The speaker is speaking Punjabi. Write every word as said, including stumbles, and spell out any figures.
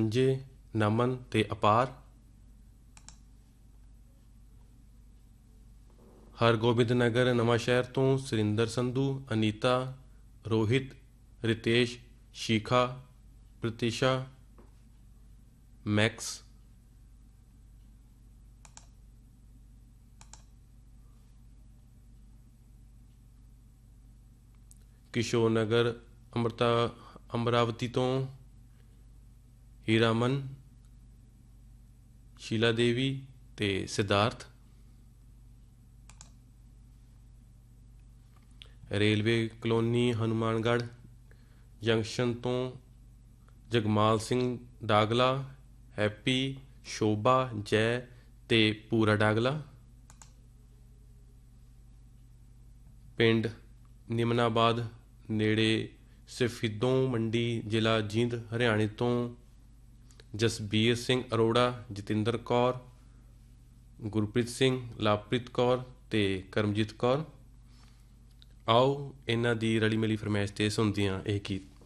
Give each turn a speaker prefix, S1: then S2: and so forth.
S1: ਸੰਜੇ, ਨਮਨ ਤੇ ਅਪਾਰ। ਹਰਗੋਬਿੰਦ ਨਗਰ ਨਵਾਂਸ਼ਹਿਰ ਤੋਂ ਸੁਰਿੰਦਰ ਸੰਧੂ, ਅਨੀਤਾ, ਰੋਹਿਤ, ਰਿਤੇਸ਼, ਸ਼ੀਖਾ, ਪ੍ਰਤਿਸ਼ਾ, ਮੈਕਸ। ਕਿਸ਼ੋਰ ਨਗਰ ਅੰਮ੍ਰਿਤਾ ਅਮਰਾਵਤੀ ਤੋਂ ਹੀਰਾਮਨ, ਸ਼ੀਲਾ ਦੇਵੀ ਤੇ Siddhartha. Railway colony Hanumangarh junction ਤੋਂ ਜਗਮਾਲ ਸਿੰਘ ਡਾਗਲਾ, ਹੈਪੀ, ਸ਼ੋਭਾ, ਜੈ ਤੇ ਪੂਰਾ ਡਾਗਲਾ। ਪਿੰਡ ਨਿਮਨਾਬਾਦ ਨੇੜੇ ਸਫੀਦੋਂ ਮੰਡੀ, ਜ਼ਿਲ੍ਹਾ ਜੀਂਦ, ਹਰਿਆਣੇ ਤੋਂ ਜਸਬੀਰ ਸਿੰਘ ਅਰੋੜਾ, ਜਤਿੰਦਰ ਕੌਰ, ਗੁਰਪ੍ਰੀਤ ਸਿੰਘ, ਲਵਪ੍ਰੀਤ ਕੌਰ ਤੇ ਕਰਮਜੀਤ ਕੌਰ। ਆਓ ਇਹਨਾਂ ਦੀ ਰਲੀ ਮਿਲੀ ਫਰਮਾਇਸ਼ 'ਤੇ ਸੁਣਦੇ ਹਾਂ ਇਹ ਗੀਤ।